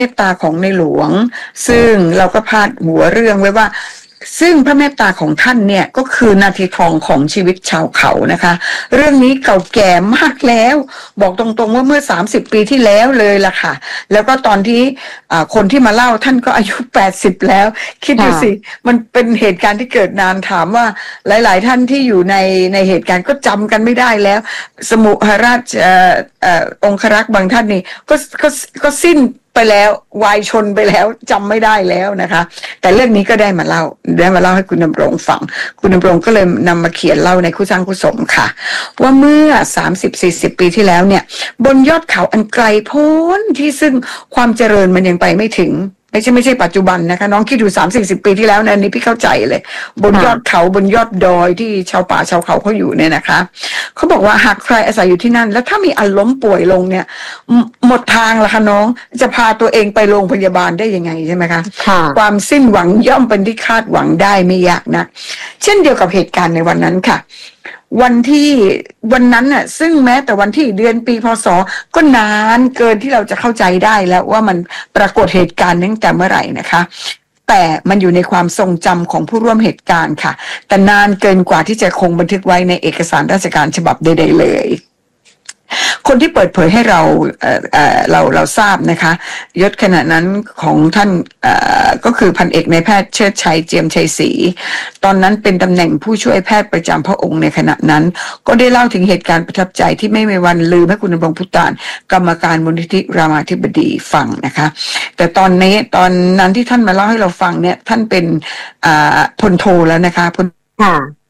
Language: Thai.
เมตตาของในหลวงซึ่งเราก็พาดหัวเรื่องไว้ว่าซึ่งพระเมตตาของท่านเนี่ยก็คือนาทีทองของชีวิตชาวเขานะคะเรื่องนี้เก่าแก่มากแล้วบอกตรงๆว่าเมื่อ30 ปีที่แล้วเลยล่ะค่ะแล้วก็ตอนที่คนที่มาเล่าท่านก็อายุ80แล้วคิดดูสิมันเป็นเหตุการณ์ที่เกิดนานถามว่าหลายๆท่านที่อยู่ในเหตุการณ์ก็จำกันไม่ได้แล้วสมุหราชองครักษ์บางท่านนี่ก็สิ้นไปแล้ววายชนไปแล้วจำไม่ได้แล้วนะคะแต่เรื่องนี้ก็ได้มาเล่าให้คุณดำรงฟังคุณดำรงก็เลยนำมาเขียนเล่าในคู่สร้างคู่สมค่ะว่าเมื่อ30-40 ปีที่แล้วเนี่ยบนยอดเขาอันไกลโพ้นที่ซึ่งความเจริญมันยังไปไม่ถึงไม่ใช่ปัจจุบันนะคะน้องคิดดู30-40 ปีที่แล้วนะนี่พี่เข้าใจเลยบนยอดเขาบนยอดดอยที่ชาวป่าชาวเขาเขาอยู่เนี่ยนะคะเขาบอกว่าหากใครอาศัยอยู่ที่นั่นแล้วถ้ามีอันล้มป่วยลงเนี่ยหมดทางละค่ะน้องจะพาตัวเองไปโรงพยาบาลได้ยังไงใช่ไหมคะความสิ้นหวังย่อมเป็นที่คาดหวังได้ไม่ยากนักเช่นเดียวกับเหตุการณ์ในวันนั้นค่ะวันนั้นน่ะซึ่งแม้แต่วันที่เดือนปีพศก็นานเกินที่เราจะเข้าใจได้แล้วว่ามันปรากฏเหตุการณ์ตั้งแต่เมื่อไหร่นะคะแต่มันอยู่ในความทรงจำของผู้ร่วมเหตุการณ์ค่ะแต่นานเกินกว่าที่จะคงบันทึกไว้ในเอกสารราชการฉบับใดๆเลยคนที่เปิดเผยให้เราทราบนะคะยศขณะนั้นของท่านก็คือพันเอกนายแพทย์เชิดชัยเจียมชัยศรีตอนนั้นเป็นตำแหน่งผู้ช่วยแพทย์ประจำพระองค์ในขณะนั้นก็ได้เล่าถึงเหตุการณ์ประทับใจที่ไม่มีวันลืมให้คุณดำรงพุตานกรรมการมูลนิธิรามาธิบดีฟังนะคะแต่ตอนนั้นที่ท่านมาเล่าให้เราฟังเนี่ยท่านเป็นพลโทแล้วนะคะ